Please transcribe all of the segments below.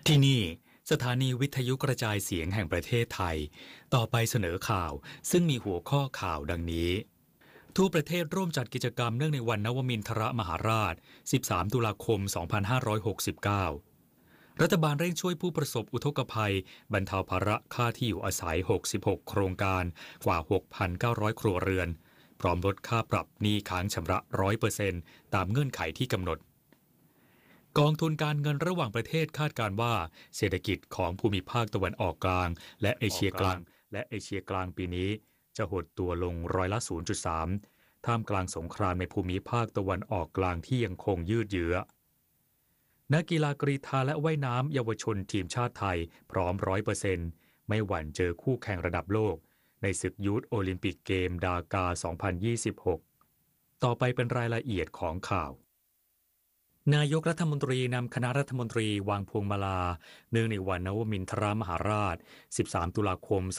ที่นี่สถานีวิทยุกระจายเสียงแห่งประเทศไทยต่อไปเสนอข่าวซึ่งมีหัวข้อข่าวดังนี้ทั่วประเทศร่วมจัดกิจกรรมเนื่องในวันนวมินทรมหาราช13ตุลาคม2569รัฐบาลเร่งช่วยผู้ประสบอุทกภัยบรรเทาภาระค่าที่อยู่อาศัย66โครงการกว่า 6,900 ครัวเรือนพร้อมลดค่าปรับหนี้ค้างชำระ 100% ตามเงื่อนไขที่กำหนดกองทุนการเงินระหว่างประเทศคาดการณ์ว่าเศรษฐกิจของภูมิภาคตะวันออกกลางและเอเชียกลางปีนี้จะหดตัวลงร้อยละ 0.3 ท่ามกลางสงครามในภูมิภาคตะวันออกกลางที่ยังคงยืดเยื้อนักกีฬากรีฑาและว่ายน้ำเยาวชนทีมชาติไทยพร้อม 100% ไม่หวั่นเจอคู่แข่งระดับโลกในศึกยูทโอลิมปิกเกมดากา 2026 ต่อไปเป็นรายละเอียดของข่าวนายกรัฐมนตรีนำคณะรัฐมนตรีวางพวงมาลาเนื่องในวันนวมินทรมหาราช13ตุลาคม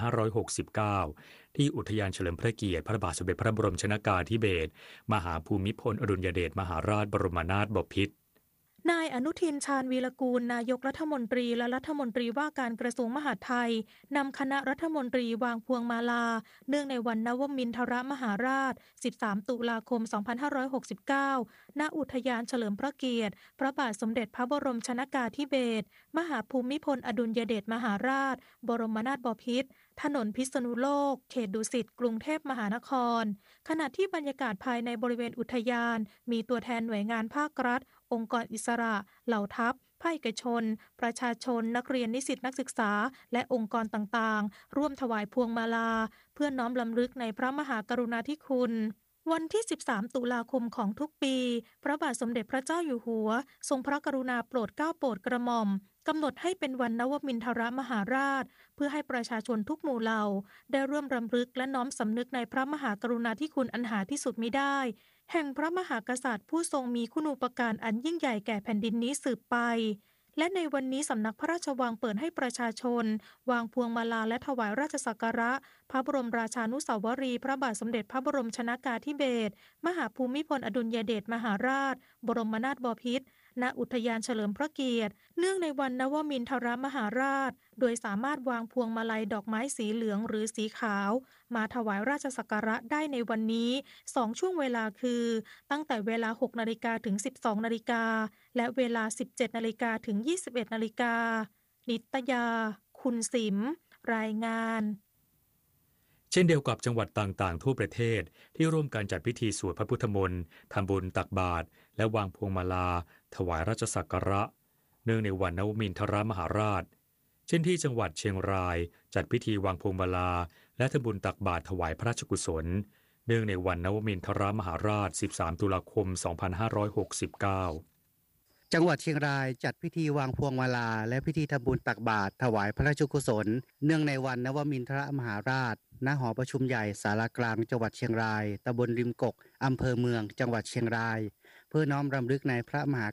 2569ที่อุทยานเฉลิมพระเกียรติพระบาทสมเด็จพระบรมชนกาธิเบศรมหาภูมิพลอดุลยเดชมหาราชบรมนาถบพิตรนายอนุทินชาญวีรกูลนายกรัฐมนตรีและรัฐมนตรีว่าการกระทรวงมหาดไทยนำคณะรัฐมนตรีวางพวงมาลาเนื่องในวันนวมินทรมหาราช13ตุลาคม2569ณอุทยานเฉลิมพระเกียรติพระบาทสมเด็จพระบรมชนกาธิเบศรมหาภูมิพลอดุลยเดชมหาราชบรมนาถบพิตรถนนพิษณุโลกเขตดุสิตกรุงเทพมหานครขณะที่บรรยากาศภายในบริเวณอุทยานมีตัวแทนหน่วยงานภาครัฐองค์กรอิสระเหล่าทัพภาคเอกชนประชาชนนักเรียนนิสิตนักศึกษาและองค์กรต่างๆร่วมถวายพวงมาลาเพื่อน้อมรำลึกในพระมหากรุณาธิคุณวันที่13ตุลาคมของทุกปีพระบาทสมเด็จพระเจ้าอยู่หัวทรงพระกรุณาโปรดเกล้าโปรดกระหม่อมกำหนดให้เป็นวันนวมินทรมหาราชเพื่อให้ประชาชนทุกหมู่เหล่าได้ร่วมรำลึกและน้อมสำนึกในพระมหากรุณาธิคุณอันหาที่สุดมิได้แห่งพระมหากษัตริย์ผู้ทรงมีคุณูปการอันยิ่งใหญ่แก่แผ่นดินนี้สืบไปและในวันนี้สำนักพระราชวังเปิดให้ประชาชนวางพวงมาลาและถวายราชสักการะพระบรมราชานุสาวรีย์พระบาทสมเด็จพระบรมชนกาธิเบศรมหาภูมิพลอดุลยเดชมหาราชบรมนาถบพิตรณอุทยานเฉลิมพระเกียรติเนื่องในวันนวมินทรมหาราชโดยสามารถวางพวงมาลัยดอกไม้สีเหลืองหรือสีขาวมาถวายราชสักการะได้ในวันนี้2ช่วงเวลาคือตั้งแต่เวลา 6 นาฬิกาถึง 12 นาฬิกาและเวลา 17 นาฬิกาถึง 21 นาฬิกานิตยาคุณสิมรายงานเช่นเดียวกับจังหวัดต่างๆทั่วประเทศที่ร่วมกันจัดพิธีสวดพระพุทธมนต์ทำบุญตักบาตรและวางพวงมาลาถวายราชสักการะเนื่องในวันนวมินทรมหาราชเช่นที่จังหวัดเชียงรายจัดพิธีวางพวงมาลาและทำบุญตักบาตรถวายพระราชกุศลเนื่องในวันนวมินทรมหาราช13ตุลาคม2569 จังหวัดเชียงรายจัดพิธีวางพวงมาลาและพิธีทำบุญตักบาตรถวายพระราชกุศลเนื่องในวันนวมินทรมหาราชณหอประชุมใหญ่ศาลากลางจังหวัดเชียงรายตำบลริมกกอำเภอเมืองจังหวัดเชียงรายเพื่อน้อมรำลึกในพระมหา